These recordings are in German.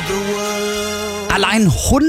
Allein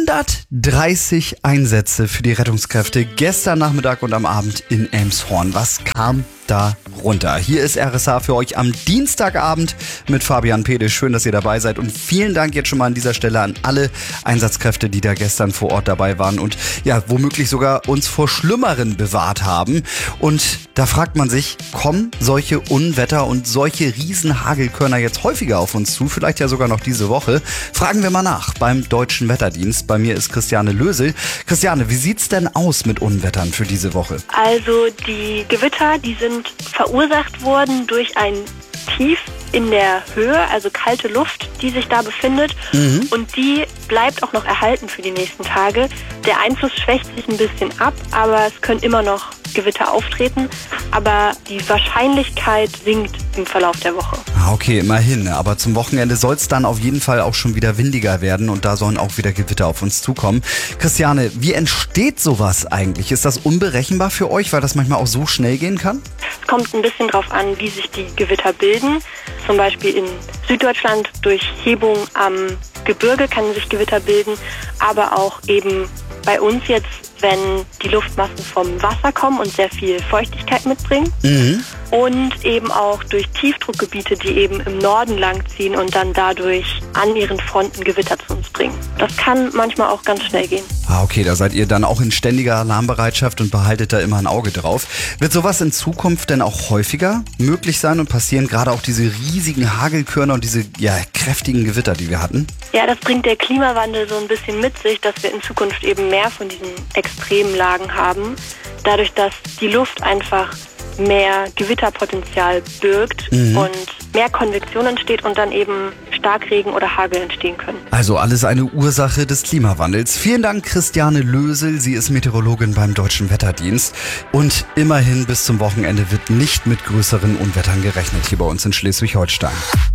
130 Einsätze für die Rettungskräfte gestern Nachmittag und am Abend in Elmshorn. Was kam da runter? Hier ist RSA für euch am Dienstagabend mit Fabian Pedisch. Schön, dass ihr dabei seid und vielen Dank jetzt schon mal an dieser Stelle an alle Einsatzkräfte, die da gestern vor Ort dabei waren und ja, womöglich sogar uns vor Schlimmeren bewahrt haben. Und da fragt man sich, kommen solche Unwetter und solche Riesenhagelkörner jetzt häufiger auf uns zu? Vielleicht ja sogar noch diese Woche. Fragen wir mal nach beim Deutschen Wetterdienst. Bei mir ist Christiane Lösel. Christiane, wie sieht's denn aus mit Unwettern für diese Woche? Also die Gewitter, die sind verursacht worden durch ein Tief in der Höhe, also kalte Luft, die sich da befindet. Und die bleibt auch noch erhalten für die nächsten Tage. Der Einfluss schwächt sich ein bisschen ab, aber es können immer noch Gewitter auftreten. Aber die Wahrscheinlichkeit sinkt im Verlauf der Woche. Okay, immerhin. Aber zum Wochenende soll es dann auf jeden Fall auch schon wieder windiger werden und da sollen auch wieder Gewitter auf uns zukommen. Christiane, wie entsteht sowas eigentlich? Ist das unberechenbar für euch, weil das manchmal auch so schnell gehen kann? Es kommt ein bisschen drauf an, wie sich die Gewitter bilden. Zum Beispiel in Süddeutschland durch Hebung am Gebirge kann sich Gewitter bilden, aber auch eben bei uns jetzt, wenn die Luftmassen vom Wasser kommen und sehr viel Feuchtigkeit mitbringen. Und eben auch durch Tiefdruckgebiete, die eben im Norden langziehen und dann dadurch an ihren Fronten Gewitter zu uns bringen. Das kann manchmal auch ganz schnell gehen. Okay, da seid ihr dann auch in ständiger Alarmbereitschaft und behaltet da immer ein Auge drauf. Wird sowas in Zukunft denn auch häufiger möglich sein und passieren, gerade auch diese riesigen Hagelkörner und diese kräftigen Gewitter, die wir hatten? Ja, das bringt der Klimawandel so ein bisschen mit sich, dass wir in Zukunft eben mehr von diesen Extremlagen haben. Dadurch, dass die Luft einfach mehr Gewitterpotenzial birgt und mehr Konvektion entsteht und dann eben Starkregen oder Hagel entstehen können. Also alles eine Ursache des Klimawandels. Vielen Dank, Christiane Lösel. Sie ist Meteorologin beim Deutschen Wetterdienst. Und immerhin bis zum Wochenende wird nicht mit größeren Unwettern gerechnet hier bei uns in Schleswig-Holstein.